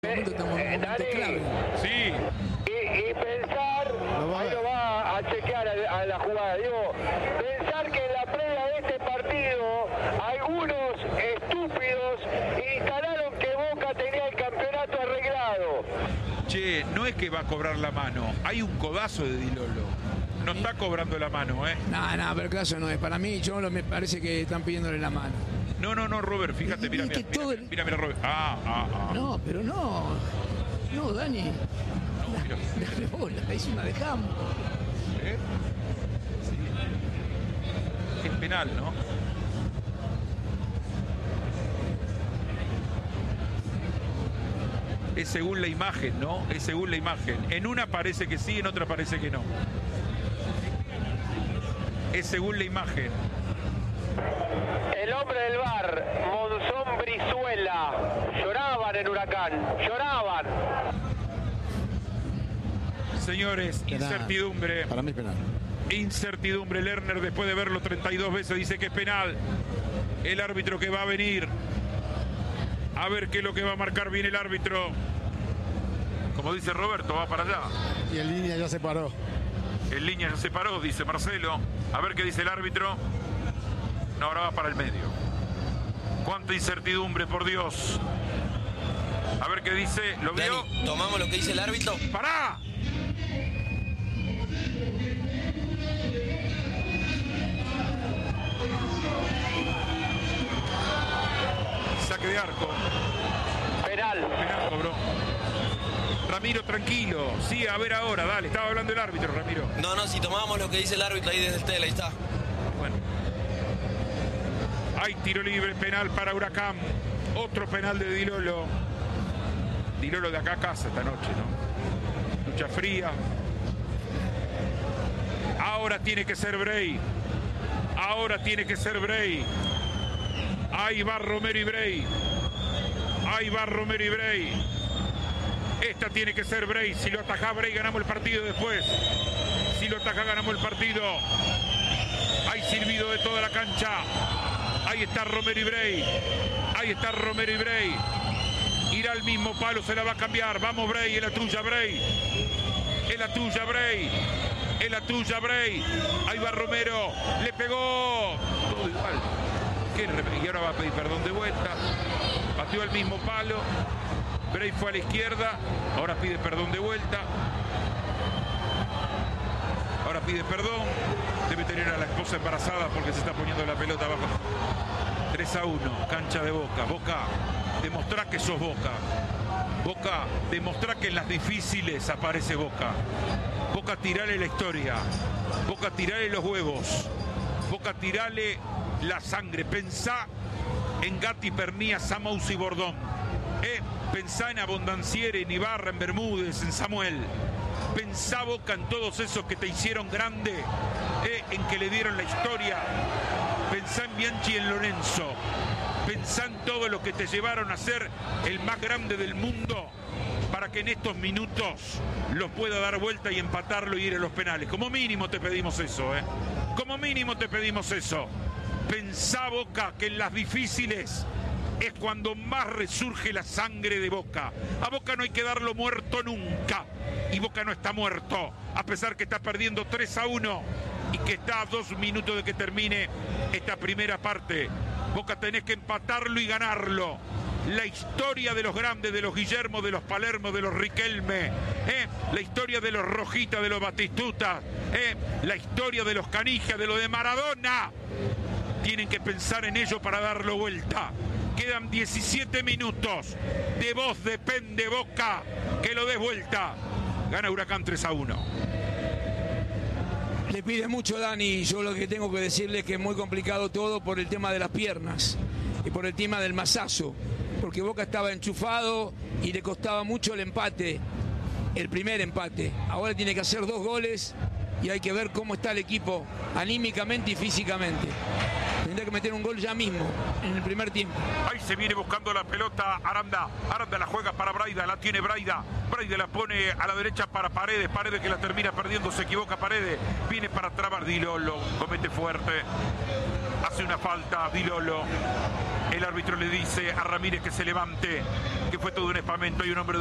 Dani, clave. Sí. Y pensar, ahí lo va a chequear a la jugada, digo, pensar que en la previa de este partido algunos estúpidos instalaron que Boca tenía el campeonato arreglado. Che, no es que va a cobrar la mano, hay un codazo de Di Lollo. No está cobrando la mano, ¿eh? No, pero caso no es. Para mí, me parece que están pidiéndole la mano. No, Robert, fíjate, mira, Robert. No, pero no. No, Dani. Dale bola, es una de campo. ¿Eh? Sí. Es penal, ¿no? Es según la imagen, ¿no? Es según la imagen. En una parece que sí, en otra parece que no. Es según la imagen. El hombre del VAR, Monzón Brizuela. Lloraban en Huracán, lloraban. Señores, penal. Incertidumbre. Para mí es penal. Incertidumbre. Lerner, después de verlo 32 veces, dice que es penal. El árbitro que va a venir. A ver qué es lo que va a marcar bien el árbitro. Como dice Roberto, va para allá. Y en línea ya se paró. En línea ya se paró, dice Marcelo. A ver qué dice el árbitro. No, ahora va para el medio. Cuánta incertidumbre, por Dios. A ver qué dice. ¿Lo veo? Dani, tomamos lo que dice el árbitro. ¡Pará! Saque de arco. Penal. Penal cobró. Ramiro, tranquilo. Sí, a ver ahora, dale. Estaba hablando el árbitro, Ramiro. No, si tomamos lo que dice el árbitro ahí desde el tele, ahí está. Bueno. Hay tiro libre, penal para Huracán. Otro penal de Di Lollo. Di Lollo de acá a casa esta noche, ¿no? Lucha fría. Ahora tiene que ser Bray. Ahora tiene que ser Bray. Ahí va Romero y Bray. Ahí va Romero y Bray. Esta tiene que ser Bray. Si lo ataja Bray, ganamos el partido después. Si lo ataja, ganamos el partido. Hay silbido de toda la cancha. Ahí está Romero y Bray. Ahí está Romero y Bray. Irá al mismo palo, se la va a cambiar. Vamos, Bray, es la tuya, Bray. Es la tuya, Bray. Es la tuya, Bray. Ahí va Romero. Le pegó. Todo igual. Y ahora va a pedir perdón de vuelta. Pateó al mismo palo. Bray fue a la izquierda. Ahora pide perdón de vuelta. Ahora pide perdón. Debe tener a la esposa embarazada porque se está poniendo la pelota abajo. 3-1, cancha de Boca. Boca, demostrá que sos Boca. Boca, demostrá que en las difíciles aparece Boca. Boca, tirale la historia. Boca, tirale los huevos. Boca, tirale la sangre. Pensá en Gatti, Pernía, Samous y Bordón. Pensá en Abondancieri, en Ibarra, en Bermúdez, en Samuel. Pensá, Boca, en todos esos que te hicieron grande, en que le dieron la historia. Pensá en Bianchi y en Lorenzo. Pensá en todo lo que te llevaron a ser el más grande del mundo para que en estos minutos los pueda dar vuelta y empatarlo y ir a los penales. Como mínimo te pedimos eso, Como mínimo te pedimos eso. Pensá, Boca, que en las difíciles es cuando más resurge la sangre de Boca. A Boca no hay que darlo muerto nunca. Y Boca no está muerto, a pesar que está perdiendo 3-1 y que está a 2 minutos de que termine esta primera parte. Boca tenés que empatarlo y ganarlo. La historia de los grandes, de los Guillermo, de los Palermo, de los Riquelme, la historia de los Rojita, de los Batistuta, la historia de los Canigia, de lo de Maradona. Tienen que pensar en ello para darlo vuelta. Quedan 17 minutos. De vos depende, Boca, que lo des vuelta. Gana Huracán 3-1. Le pide mucho, Dani. Yo lo que tengo que decirle es que es muy complicado todo por el tema de las piernas y por el tema del masazo. Porque Boca estaba enchufado y le costaba mucho el empate, el primer empate. Ahora tiene que hacer 2 goles y hay que ver cómo está el equipo anímicamente y físicamente. Tendrá que meter un gol ya mismo, en el primer tiempo. Ahí se viene buscando la pelota Aranda. Aranda la juega para Braida, la tiene Braida. Braida la pone a la derecha para Paredes. Paredes que la termina perdiendo, se equivoca Paredes. Viene para trabar Di Lollo, comete fuerte. Hace una falta Di Lollo. El árbitro le dice a Ramírez que se levante, que fue todo un espamento. Hay un hombre